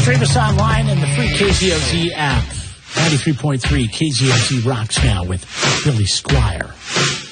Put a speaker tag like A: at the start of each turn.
A: Stream us online in the free KZOZ app. 93.3 KZOZ rocks now with Billy Squire.